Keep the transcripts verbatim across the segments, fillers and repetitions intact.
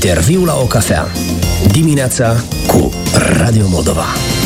Interviu la o cafea. Dimineața cu Radio Moldova.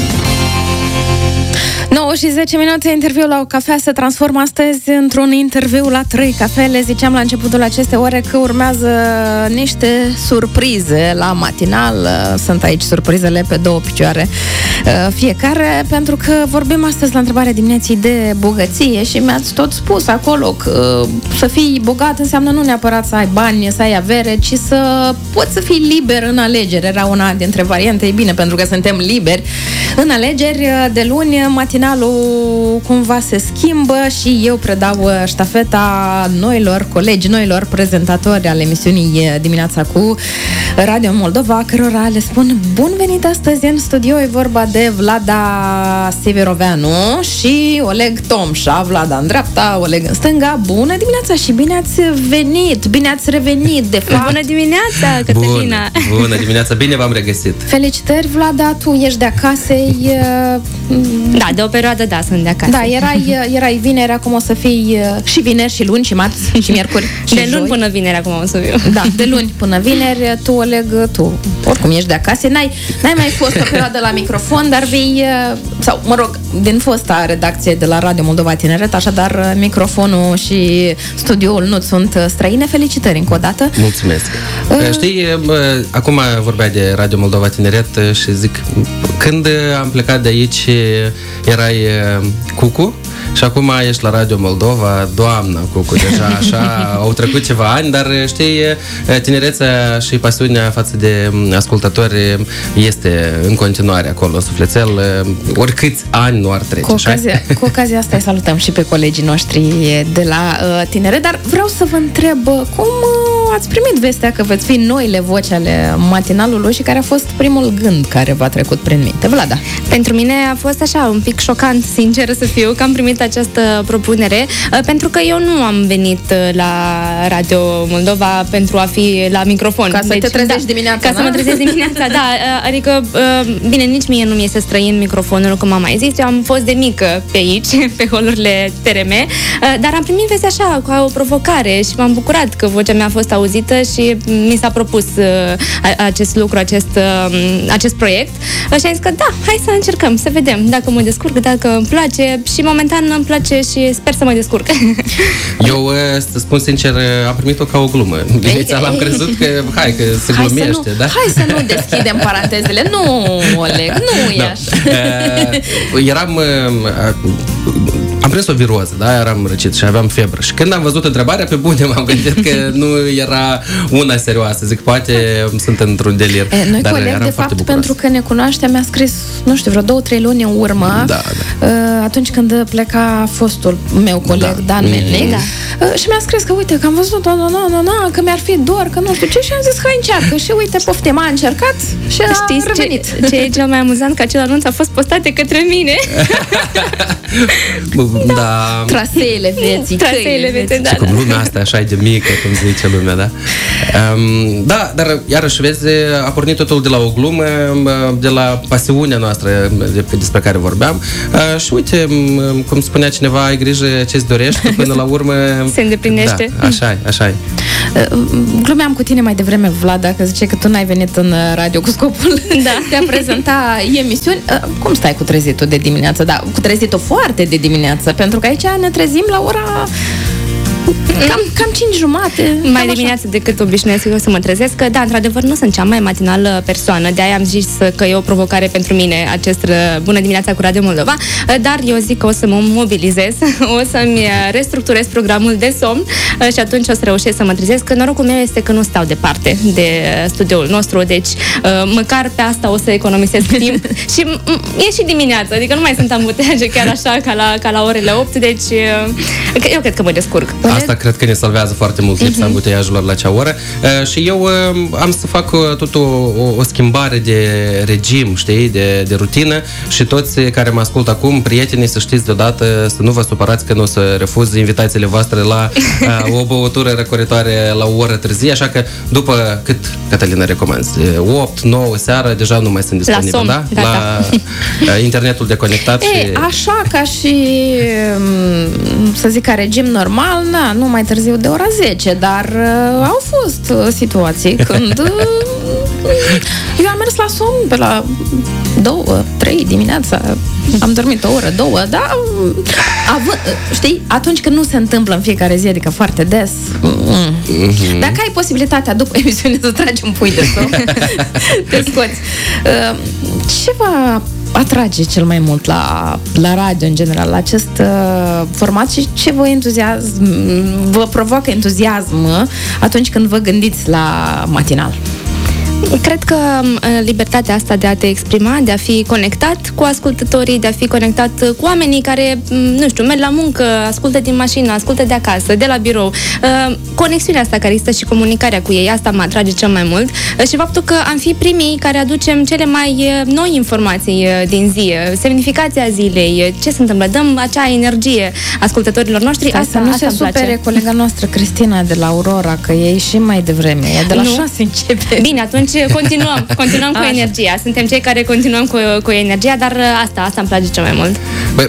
nouă și zece minute, interviul la o cafea se transformă astăzi într-un interviu la trei cafele. Ziceam la începutul acestei ore că urmează niște surprize la matinal. Sunt aici surprizele pe două picioare fiecare, pentru că vorbim astăzi la întrebarea dimineții de bogăție și mi-ați tot spus acolo că să fii bogat înseamnă nu neapărat să ai bani, să ai avere, ci să poți să fii liber în alegeri. Era una dintre variante. E bine, pentru că suntem liberi în alegeri. De luni, matinalul cumva se schimbă și eu predau ștafeta noilor colegi, noilor prezentatori ale emisiunii Dimineața cu Radio Moldova, cărora le spun bun venit astăzi în studio. E vorba de Vlada Severoveanu și Oleg Tomșa. Vlada în dreapta, Oleg în stânga. Bună dimineața și bine ați venit, bine ați revenit, de fapt. Bună dimineața, Cătălina! Bună, bună dimineața, bine v-am regăsit! Felicitări, Vlada, tu ești de acasă. Da, de o perioadă, da, sunt de acasă. Da, erai, erai vineri, acum o să fii și vineri, și luni, și marți, și miercuri, și de luni joi. până vineri, acum o să fiu. Da, de luni până vineri, tu, Oleg, tu, oricum ești de acasă, n-ai, n-ai mai fost o perioadă la microfon, dar vei, sau, mă rog, din fosta redacție de la Radio Moldova Tineret, așadar, microfonul și studioul nu sunt străine. Felicitări încă o dată. Mulțumesc. Uh, Știi, acum vorbea de Radio Moldova Tineret și zic, când am plecat de aici, erai Cucu și acum ești la Radio Moldova, doamna Cucu, deja așa, au trecut ceva ani, dar știi, tinerețea și pasiunea față de ascultători este în continuare acolo, în sufletel, oricâți ani nu ar trece. Cu ocazia, cu ocazia asta îi salutăm și pe colegii noștri de la uh, tineret, dar vreau să vă întreb cum uh, ați primit vestea că veți fi noile voci ale matinalului și care a fost primul gând care v-a trecut prin minte? Vlada. Pentru mine a fost așa un pic șocant, sincer să fiu, că am primit această propunere, pentru că eu nu am venit la Radio Moldova pentru a fi la microfon. Ca să deci, te trezești da, dimineața, Ca da? să mă trezesc dimineața, da. Adică, bine, nici mie nu mi este străin microfonul, cum am mai zis. Eu am fost de mică pe aici, pe holurile T R M, dar am primit vestea așa, ca o provocare și m-am bucurat că vocea mea a fost auzită și mi s-a propus acest lucru, acest, acest proiect. Și am zis că da, hai să încercăm, să vedem dacă mă descurc, dacă îmi place și momentan îmi place și sper să mă descurc. Eu, să spun sincer, am primit-o ca o glumă. Inițial am crezut că, hai, că se hai glumește, să nu, da? Hai să nu deschidem parantezele. Nu, Oleg, nu e da. așa. Uh, eram... Uh, am prins o viroză, da? Eram răcit și aveam febră. Și când am văzut întrebarea, pe bune m-am gândit că nu era una serioasă. Zic, poate sunt într-un delir. E, noi dar cu Oleg, de fapt, pentru că ne cunoaște, mi-a scris, nu știu, vreo două, trei luni în urmă, da, da. atunci când pleca fostul meu coleg, da. Dan Melnic, da. Și mi-a scris că, uite, că am văzut, no, no, no, no, că mi-ar fi dor, că nu știu ce, și am zis, hai, încearcă. Și uite, poftim, a încercat și a Știți revenit. Ce, ce e cel mai amuzant? Că acel anunț a fost postat de către mine. Da. da. Traseele vieții, Traseele vieții, da, și cum da. lumea asta așa e de mică, cum zice lumea, da? Um, da, dar iarăși, vezi, a pornit totul de la o glumă, de la pasiunea noastră de, despre care vorbeam. Uh, și uite, cum spunea cineva, ai grijă ce-ți dorești, că până la urmă... Se îndeplinește. Da, așa e, așa e. Glumeam cu tine mai devreme, Vlada, că zice că tu n-ai venit în radio cu scopul da. de a prezenta emisiuni. Cum stai cu trezitul de dimineață? Da, cu trezitul foarte de dimineață, pentru că aici ne trezim la ora... Cam, cam cinci jumate. Mai dimineață decât obișnuiesc eu să mă trezesc. Da, într-adevăr, nu sunt cea mai matinală persoană. De-aia am zis că e o provocare pentru mine acest Bună dimineața cu Radio Moldova. Dar eu zic că o să mă mobilizez, o să-mi restructurez programul de somn și atunci o să reușesc să mă trezesc. Norocul meu este că nu stau departe de studioul nostru, deci măcar pe asta o să economisesc timp. Și e și dimineața, adică nu mai sunt ambuteaje chiar așa ca la, ca la orele opt, deci eu cred că mă descurc. Asta cred că ne salvează foarte mult lipsa uh-huh. ambuteiajelor la acea oră. Uh, și eu uh, am să fac uh, tot o, o, o schimbare de regim, știi, de, de rutină și toți care mă ascultă acum, prietenii, să știți deodată, să nu vă supărați că nu o să refuz invitațiile voastre la uh, o băutură răcoritoare la o oră târzie, așa că după cât, Cătălina, recomanzi? opt nouă seara, deja nu mai sunt disponibili, da? Da, la uh, internetul deconectat. E, și... așa ca și, să zic, ca regim normal, na, da, nu mai târziu de ora zece, dar uh, au fost uh, situații când uh, eu am mers la somn pe la două, trei dimineața, am dormit o oră, două, dar având, știi, atunci când nu se întâmplă în fiecare zi, adică foarte des, mm. mm-hmm. dacă ai posibilitatea după emisiune să tragi un pui de somn, te scoți. Uh, ce va atrage cel mai mult la, la radio în general, la acest uh, format și ce vă entuziasm, vă provoacă entuziasm atunci când vă gândiți la matinal? Cred că libertatea asta de a te exprima, de a fi conectat cu ascultătorii, de a fi conectat cu oamenii care, nu știu, merg la muncă, ascultă din mașină, ascultă de acasă, de la birou. Conexiunea asta care există și comunicarea cu ei, asta mă atrage cel mai mult. Și faptul că am fi primii care aducem cele mai noi informații din zi, semnificația zilei, ce se întâmplă, dăm acea energie ascultătorilor noștri. Stai asta să nu asta se supere colega noastră Cristina de la Aurora, că e și mai devreme, e de la șase începe. Bine, atunci continuăm, continuăm cu energia. Suntem cei care continuăm cu, cu energia, dar asta, asta îmi place cel mai mult. Bă,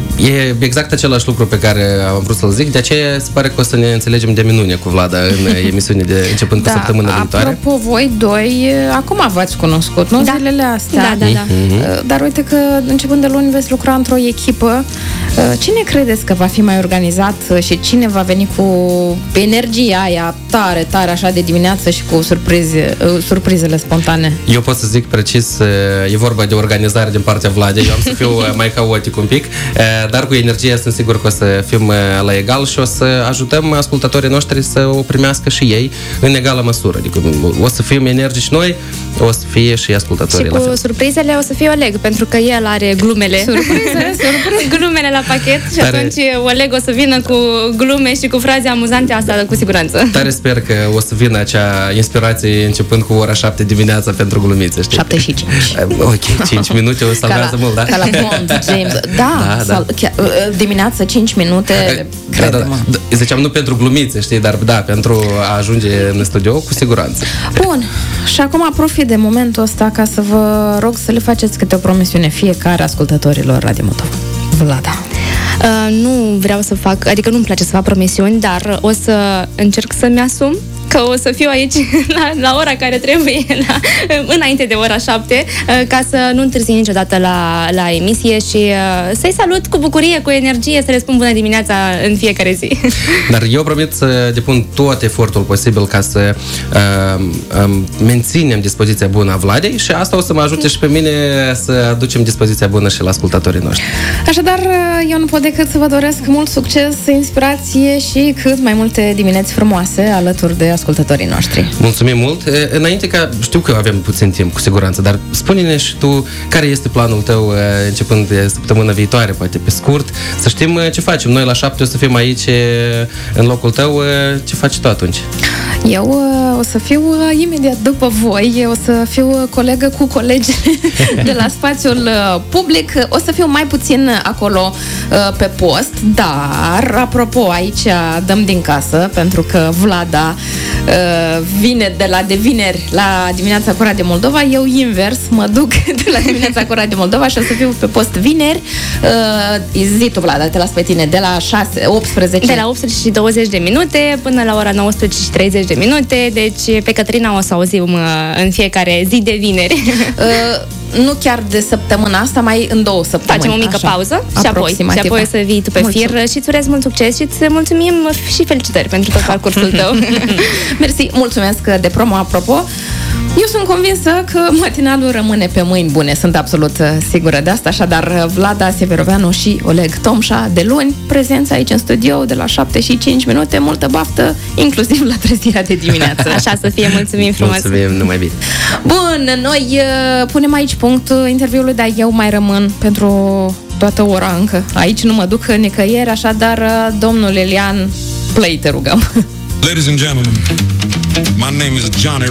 e exact același lucru pe care am vrut să-l zic, de aceea se pare că o să ne înțelegem de minune cu Vlada în emisiune de începând da, cu săptămâna viitoare. Apropo, voi doi, acum v-ați cunoscut, nu? Da. Zilele astea. Da, da, da. Mm-hmm. Dar uite că începând de luni veți lucra într-o echipă. Cine credeți că va fi mai organizat și cine va veni cu energia aia tare, tare așa de dimineață și cu surprize, surprizele spontane? Eu pot să zic precis, e vorba de organizare din partea Vladei, eu am să fiu mai caotic un pic, dar cu energie sunt sigur că o să fim la egal și o să ajutăm ascultătorii noștri să o primească și ei în egală măsură. Adică o să fim energici noi, o să fie și ascultătorii și la fel. cu surprizele o să fie Oleg, pentru că el are glumele. Surprize, surprize. Glumele la pachet și Tare. atunci Oleg o să vină cu glume și cu fraze amuzante, asta cu siguranță. Tare sper că o să vină acea inspirație începând cu ora șapte dimineața pentru glumițe, știi? șapte și cinci. Ok, cinci minute o salvează mult, da? Ca la Bond, James. Da, Da, da. Sal, chiar, dimineața cinci minute, Da, da, da. Ziceam nu pentru glumițe, știi, dar da, pentru a ajunge în studio, cu siguranță. Bun, și acum profit de momentul ăsta ca să vă rog să le faceți câte o promisiune fiecare ascultătorilor Radio Moldova. Vlada. Uh, nu vreau să fac, adică nu-mi place să fac promisiuni, dar o să încerc să-mi asum că o să fiu aici la, la ora care trebuie, la, înainte de ora șapte, ca să nu întârzi niciodată la, la emisie și uh, să-i salut cu bucurie, cu energie, să le spun bună dimineața în fiecare zi. Dar eu promit să depun tot efortul posibil ca să uh, um, menținem dispoziția bună a Vladei și asta o să mă ajute și pe mine să aducem dispoziția bună și la ascultătorii noștri. Așadar, eu nu pot decât să vă doresc mult succes, inspirație și cât mai multe dimineți frumoase alături de ascultătorii noștri. Mulțumim mult. Înainte ca, știu că avem puțin timp cu siguranță, dar spune-ne și tu care este planul tău începând de săptămâna viitoare, poate pe scurt, să știm ce facem. Noi la șapte o să fim aici în locul tău. Ce faci tu atunci? Eu o să fiu imediat după voi, o să fiu colegă cu colegi de la spațiul public, o să fiu mai puțin acolo pe post, dar, apropo, aici dăm din casă, pentru că Vlada vine de la de vineri la dimineața cu Radio Moldova, eu invers mă duc de la dimineața cu Radio Moldova și o să fiu pe post vineri. Zi tu, Vlada, te las pe tine de la șase, optsprezece. De la optsprezece și douăzeci de minute până la ora nouăsprezece și treizeci de minute, deci pe Cătălina o să auzim în fiecare zi de vineri. Nu chiar de săptămâna asta, mai în două săptămâni. Facem o mică așa, pauză și apoi, și apoi o să vii tu pe Mulțumim. fir și îți urez mult succes și îți mulțumim și felicitări pentru tot parcursul tău. Mersi, mulțumesc de promo, apropo. Eu sunt convinsă că matinalul rămâne pe mâini bune, sunt absolut sigură de asta, așadar Vlada Severoveanu și Oleg Tomșa de luni, prezența aici în studio de la șapte și cinci minute, multă baftă, inclusiv la trezirea de dimineață. Așa să fie, mulțumim frumos. Mulțumim, numai bine. Bun, noi uh, punem aici punct interviului, dar eu mai rămân pentru toată ora încă. Aici nu mă duc nicăieri, așadar, uh, domnul Elian, play, te rugăm. Ladies and gentlemen, my name is Johnny